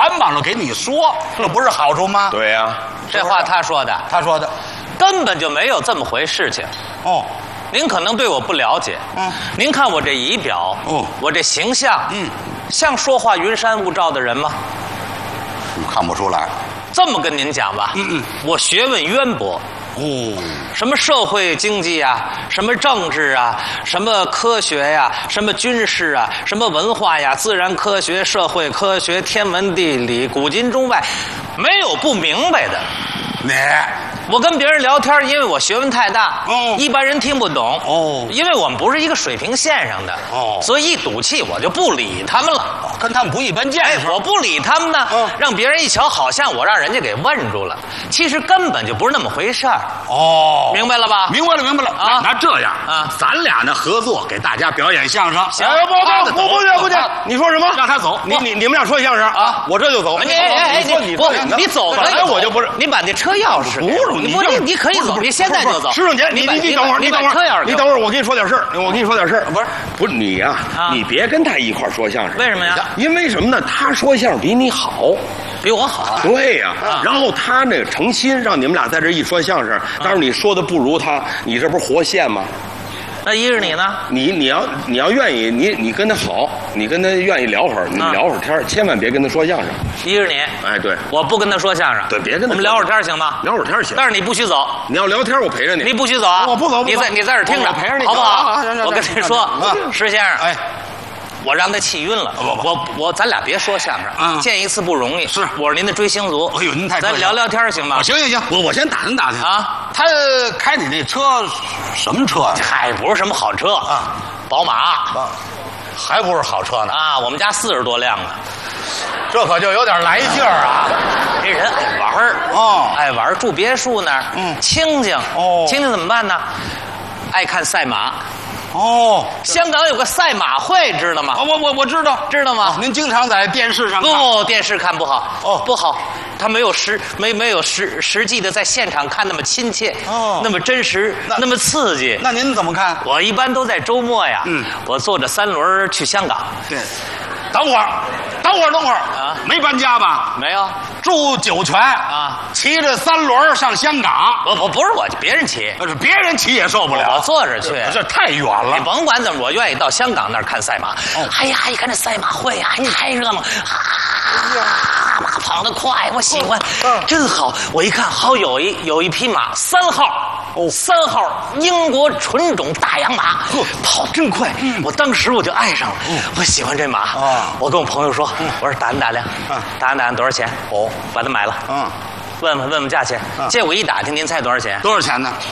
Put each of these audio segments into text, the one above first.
传吧了，给你说，这不是好处吗？ 对呀， 这话他说的， 他说的。 根本就没有这么回事情。 哦， 您可能对我不了解。您看我这仪表，我这形象，像说话云山雾罩的人吗？ 看不出来。 这么跟您讲吧，我学问渊博。什么社会经济啊，什么政治啊，什么科学呀，什么军事啊，什么文化呀，自然科学、社会科学、天文地理，古今中外，没有不明白的。我跟别人聊天，因为我学问太大，一般人听不懂，因为我们不是一个水平线上的，所以一赌气我就不理他们了， 跟他们不一般见识。 我不理他们呢，让别人一瞧，好像我让人家给问住了，其实根本就不是那么回事儿。明白了吧？ 明白了，明白了啊！那这样啊，咱俩呢合作给大家表演相声。 行， 不行，你说什么？ 让他走， 你们俩说相声啊，我这就走。 你走本来我就不是， 你把那车钥匙不是。 你可以走，你现在就走。 石正杰，你等会儿，你等会儿，你等会儿，我跟你说点事儿，不是你呀，你别跟他一块说相声。 为什么呀？ 因为什么呢？他说相声比你好， 比我好。 对呀，然后他那个诚心让你们俩在这一说相声，但是你说的不如他，你这不是活现吗？ 那依着你呢？ 你要愿意，你跟他好，你跟他愿意聊会儿，你聊会儿天，千万别跟他说相声。 依着你， 哎，对， 我不跟他说相声。 对，别跟他。 我们聊会儿天行吗？ 聊会儿天行。 但是你不许走。 你要聊天，我陪着你。 你不许走啊！ 我不走， 你在这儿听着， 陪着你， 好不好？ 行。 我跟你说，石先生， 哎， 我让他气晕了。咱俩别说相声，见一次不容易。 是， 我是您的追星族。 哎呦，您太咱聊聊天行吗？ 行，我先打听啊。他开你那车什么车呀？ 嗨，不是什么好车啊，宝马还不是好车呢啊！我们家40多辆呢， 这可就有点来劲儿啊！ 这人爱玩儿爱玩儿，住别墅那儿，清静怎么办呢？爱看赛马。香港有个赛马会，知道吗？ 我知道吗？ 您经常在电视上看？ 不，电视看不好，不好，他没有实际的在现场看那么亲切，那么真实，那么刺激。 那您怎么看？ 我一般都在周末呀，我坐着3轮去香港。 对，等会儿啊，没搬家吧？ 没有， 住酒泉啊，骑着3轮上香港。 不是我，别人骑， 别人骑也受不了， 我坐着去， 这太远了。 你甭管怎么，我愿意到香港那儿看赛马。哎呀，一看这赛马会啊，太热闹，马跑得快，我喜欢，真好。我一看，好有一匹马，3号英国纯种大洋马，跑真快。我当时我就爱上了，我喜欢这马。我跟我朋友说，我说打量，打量多少钱？把它买了。问问价钱，结果一打听，您猜多少钱？ 多少钱呢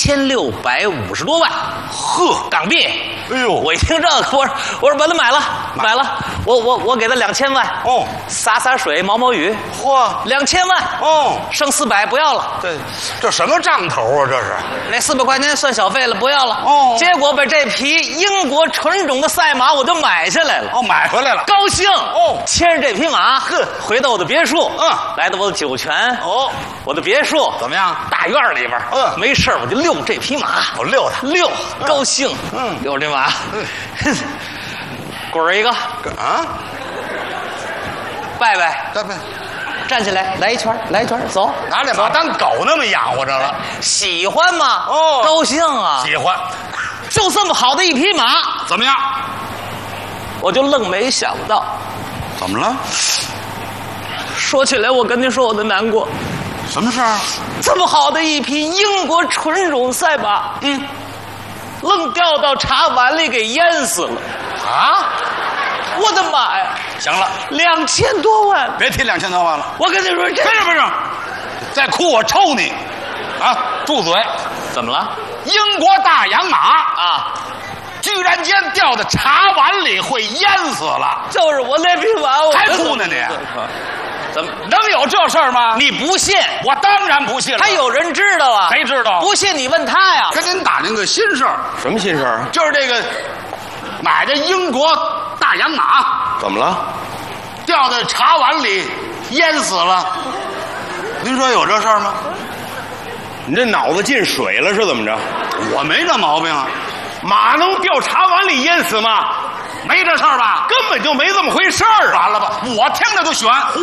？1650多万，港币。 哎呦， 我一听这个，我说把它买了，我给他2000万。洒水，毛雨。2000万。剩400不要了。 对，这什么账头啊？这是那400块钱算小费了，不要了。结果把这匹英国纯种的赛马我就买下来了。 买回来了， 高兴。牵着这匹马，回到我的别墅。来到我的酒泉。我的别墅怎么样？ 大院里边，没事我就遛这匹马， 我遛它， 高兴，遛这马，滚一个啊， 拜，站起来，来一圈，走， 拿这马当狗那么养活着了， 喜欢吗？高兴啊， 喜欢， 就这么好的一匹马， 怎么样？ 我就愣没想到， 怎么了？ 说起来，我跟您说我的难过。 什么事儿？ 这么好的一匹英国纯种赛马，愣掉到茶碗里给淹死了。 啊！ 我的妈呀！ 行了 ，2000多万， 别提2000多万了。 我跟你说， 不是，再哭我抽你！啊，住嘴！ 怎么了？ 英国大洋马啊！ 居然间掉到茶碗里会淹死了。 就是我那匹马， 还哭呢你？ 怎么能有这事儿吗？ 你不信？ 我当然不信了。 还有人知道啊？ 谁知道？ 不信你问他呀。 跟您打听个新事儿。 什么新事儿？ 就是这个买的英国大洋马怎么了？ 掉在茶碗里淹死了。您说有这事儿吗？ 你这脑子进水了是怎么着？ 我没这毛病啊。 马能掉茶碗里淹死吗？ 没这事儿吧？ 根本就没这么回事儿。 完了吧？我听着就悬。